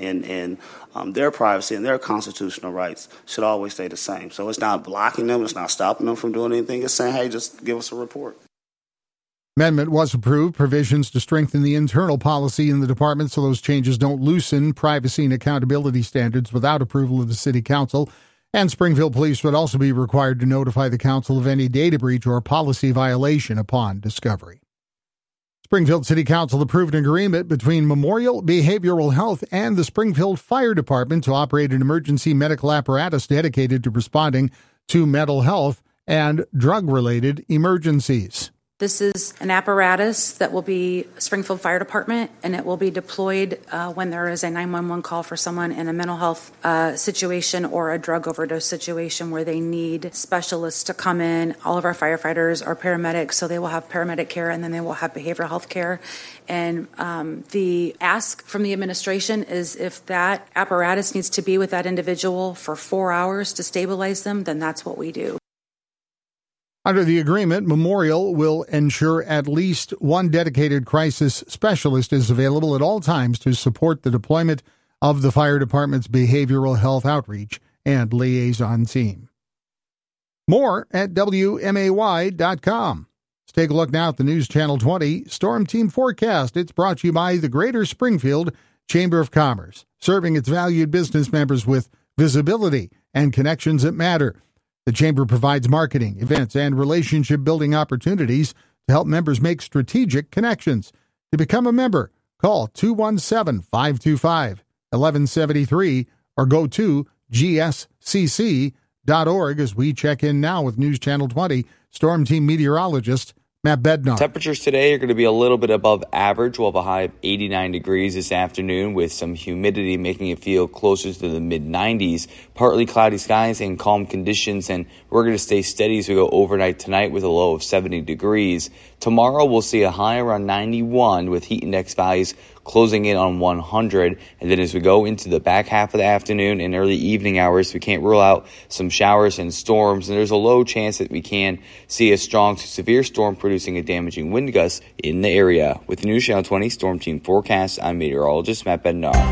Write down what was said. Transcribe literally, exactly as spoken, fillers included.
and, and um, their privacy and their constitutional rights should always stay the same. So it's not blocking them. It's not stopping them from doing anything. It's saying, hey, just give us a report. Amendment was approved, provisions to strengthen the internal policy in the department so those changes don't loosen privacy and accountability standards without approval of the City Council. And Springfield Police would also be required to notify the Council of any data breach or policy violation upon discovery. Springfield City Council approved an agreement between Memorial Behavioral Health and the Springfield Fire Department to operate an emergency medical apparatus dedicated to responding to mental health and drug-related emergencies. This is an apparatus that will be Springfield Fire Department, and it will be deployed uh, when there is a nine one one call for someone in a mental health uh, situation or a drug overdose situation where they need specialists to come in. All of our firefighters are paramedics, so they will have paramedic care, and then they will have behavioral health care. And um, the ask from the administration is if that apparatus needs to be with that individual for four hours to stabilize them, then that's what we do. Under the agreement, Memorial will ensure at least one dedicated crisis specialist is available at all times to support the deployment of the fire department's behavioral health outreach and liaison team. More at W M A Y dot com. Let's take a look now at the News Channel twenty Storm Team Forecast. It's brought to you by the Greater Springfield Chamber of Commerce, serving its valued business members with visibility and connections that matter. The Chamber provides marketing, events, and relationship-building opportunities to help members make strategic connections. To become a member, call two one seven, five two five, one one seven three or go to G S C C dot org as we check in now with News Channel twenty Storm Team meteorologist Matt Bednar. Temperatures today are going to be a little bit above average. We'll have a high of eighty-nine degrees this afternoon with some humidity making it feel closer to the mid nineties. Partly cloudy skies and calm conditions, and we're going to stay steady as we go overnight tonight with a low of seventy degrees. Tomorrow we'll see a high around ninety-one with heat index values closing in on one hundred. And then as we go into the back half of the afternoon and early evening hours, we can't rule out some showers and storms. And there's a low chance that we can see a strong to severe storm producing a damaging wind gust in the area. With News Channel twenty Storm Team Forecast, I'm meteorologist Matt Bednar.